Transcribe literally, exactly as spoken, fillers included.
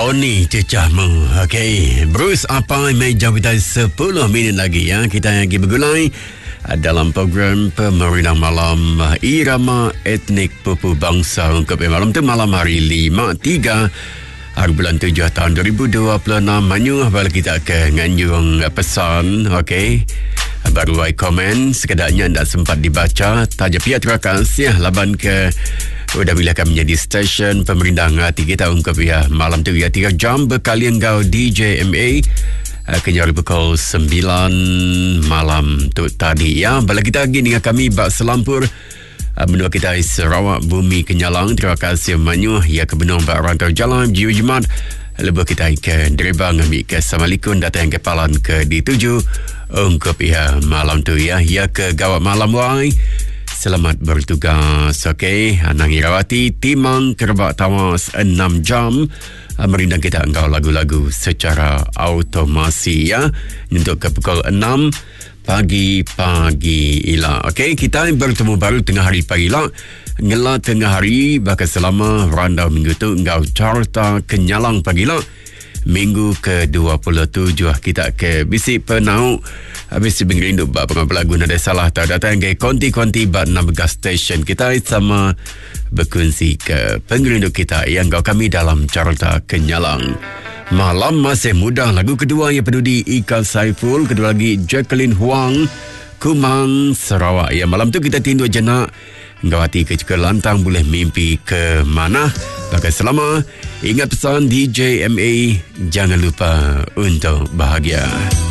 Oni cecahmu. Okey, Bruce apa meja kita sepuluh minit lagi ya. Kita lagi bergulai dalam program Pemerintah Malam Irama Etnik Pupu Bangsa untuk malam tu malam hari lima tiga hari bulan tujuh tahun dua ribu dua puluh enam. Manyu balik kita ke nganjung pesan. Okey, baru ai komen sekedarnya tak sempat dibaca. Taja pihak terima kasih laban ke udah bila kami menjadi stesen pemerintah ngati kita ungkap ya malam tu ya tiga jam berkali engkau D J M A uh, kenyari pukul sembilan malam tu tadi ya. Balik kita lagi dengan kami bak selampur uh, menua kita Sarawak Bumi Kenyalang. Terima kasih banyak ya ke benung bak rantau jalan jiwa jimat lebih kita ke dereba ngambil ke Samalikun datang ke Palan ke D tujuh ungkap ya malam tu ya ya ke gawat malam wai. Selamat bertugas. Okey, Anang Irawati Timang Kerbak Tawas enam jam merindang kita engkau lagu-lagu secara automasi ya untuk ke pukul enam pagi-pagi ila. Okey, kita bertemu baru tengah hari pagi ila. Ngela tengah hari bahkan selama randau minggu tu engkau carta Kenyalang pagi ila. Minggu ke dua puluh tujuh kita ke bisik penau habis bingrindu bab lagu nada salah tak datang ke konti-konti bab enam belas stesen kita sama berkongsi ke pengrindu kita yang kau kami dalam carta Kenyalang. Malam masih muda lagu kedua yang peduli Ika Saiful, kedua lagi Jacqueline Huang Kumang Sarawak. Ya malam tu kita tinduk jenak engkau hati ke lantang boleh mimpi ke mana. Pakai selama ingat pesan D J M A, jangan lupa untuk bahagia.